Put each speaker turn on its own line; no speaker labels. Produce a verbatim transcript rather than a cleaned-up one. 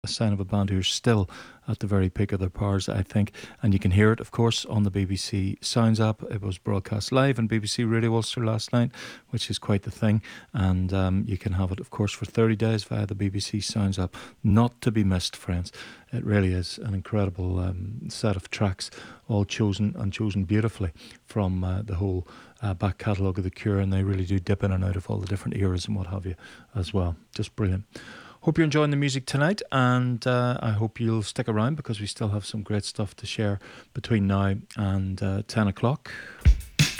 a sign of a band who's still at the very peak of their powers, I think. And you can hear it, of course, on the B B C Sounds app. It was broadcast live on B B C Radio Ulster last night, which is quite the thing. And um, you can have it, of course, for thirty days via the B B C Sounds app. Not to be missed, friends. It really is an incredible um, set of tracks, all chosen and chosen beautifully from uh, the whole uh, back catalogue of The Cure. And they really do dip in and out of all the different eras and what have you as well. Just brilliant. Hope you're enjoying the music tonight, and uh, I hope you'll stick around because we still have some great stuff to share between now and uh, ten o'clock.